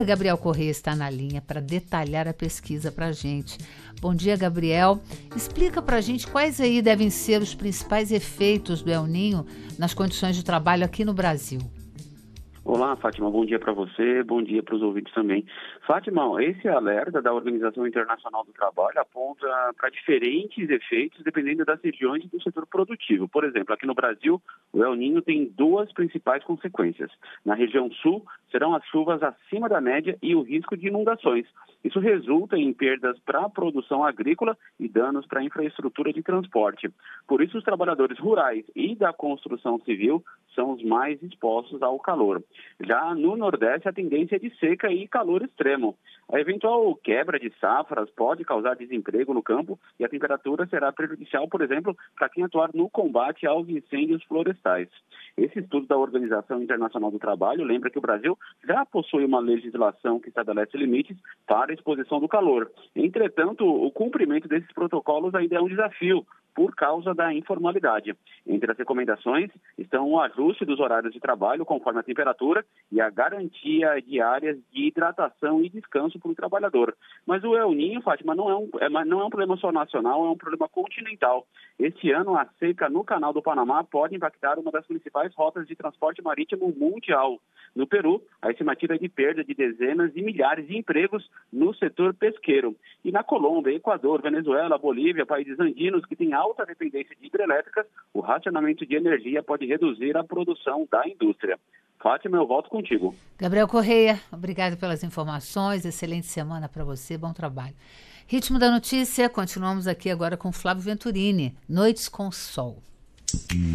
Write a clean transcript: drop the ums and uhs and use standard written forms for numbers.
Gabriel Correia está na linha para detalhar a pesquisa para a gente. Bom dia, Gabriel. Explica para a gente quais aí devem ser os principais efeitos do El Niño nas condições de trabalho aqui no Brasil. Olá, Fátima, bom dia para você, bom dia para os ouvintes também. Fátima, esse alerta da Organização Internacional do Trabalho aponta para diferentes efeitos dependendo das regiões do setor produtivo. Por exemplo, aqui no Brasil, o El Niño tem duas principais consequências. Na região sul, serão as chuvas acima da média e o risco de inundações. Isso resulta em perdas para a produção agrícola e danos para a infraestrutura de transporte. Por isso, os trabalhadores rurais e da construção civil são os mais expostos ao calor. Já no Nordeste, a tendência é de seca e calor extremo. A eventual quebra de safras pode causar desemprego no campo e a temperatura será prejudicial, por exemplo, para quem atuar no combate aos incêndios florestais. Esse estudo da Organização Internacional do Trabalho lembra que o Brasil já possui uma legislação que estabelece limites para a exposição do calor. Entretanto, o cumprimento desses protocolos ainda é um desafio por causa da informalidade. Entre as recomendações estão o ajuste dos horários de trabalho conforme a temperatura e a garantia de áreas de hidratação e descanso para o trabalhador. Mas o El Niño, Fátima, não é um problema só nacional, é um problema continental. Este ano, a seca no Canal do Panamá pode impactar uma das principais rotas de transporte marítimo mundial. No Peru, a estimativa é de perda de dezenas de milhares de empregos no setor pesqueiro. E na Colômbia, Equador, Venezuela, Bolívia, países andinos que têm alta dependência de hidrelétricas, o racionamento de energia pode reduzir a produção da indústria. Fátima, eu volto contigo. Gabriel Correia, obrigado pelas informações, excelente semana para você, bom trabalho. Ritmo da notícia, continuamos aqui agora com Flávio Venturini, Noites com Sol.